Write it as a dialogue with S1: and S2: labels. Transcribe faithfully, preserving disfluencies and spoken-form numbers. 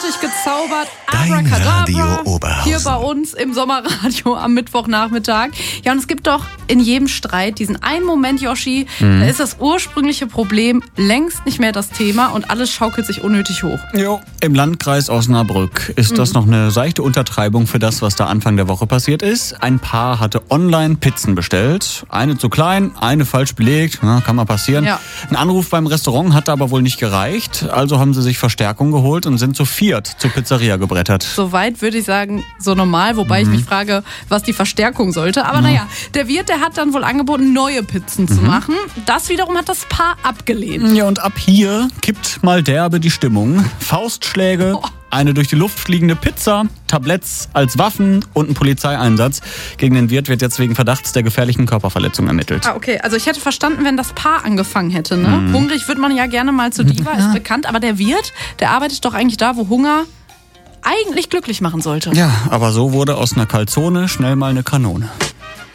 S1: fertig gezaubert.
S2: Dein
S1: Abracadabra.
S2: Radio Oberhausen.
S1: Hier bei uns im Sommerradio am Mittwochnachmittag. Ja, und es gibt doch in jedem Streit diesen einen Moment, Yoshi, mhm. da ist das ursprüngliche Problem längst nicht mehr das Thema und alles schaukelt sich unnötig hoch.
S3: Jo, im Landkreis Osnabrück ist mhm. das noch eine seichte Untertreibung für das, was da Anfang der Woche passiert ist. Ein Paar hatte online Pizzen bestellt. Eine zu klein, eine falsch belegt. Na, kann mal passieren. Ja. Ein Anruf beim Restaurant hat aber wohl nicht gereicht. Also haben sie sich Verstärkung geholt und sind zu viert zur Pizzeria gebrettert.
S1: Soweit würde ich sagen, so normal. Wobei mhm. ich mich frage, was die Verstärkung sollte. Aber mhm. naja, der Wirt, der hat dann wohl angeboten, neue Pizzen mhm. zu machen. Das wiederum hat das Paar abgelehnt.
S3: Ja, und ab hier kippt mal derbe die Stimmung. Faustschläge, oh. eine durch die Luft fliegende Pizza, Tabletts als Waffen und ein Polizeieinsatz. Gegen den Wirt wird jetzt wegen Verdachts der gefährlichen Körperverletzung ermittelt.
S1: Ah, okay. Also ich hätte verstanden, wenn das Paar angefangen hätte. Ne? Mhm. Hungrig wird man ja gerne mal zu Diva, ist bekannt. Aber der Wirt, der arbeitet doch eigentlich da, wo Hunger eigentlich glücklich machen sollte.
S3: Ja, aber so wurde aus einer Calzone schnell mal eine Kanone.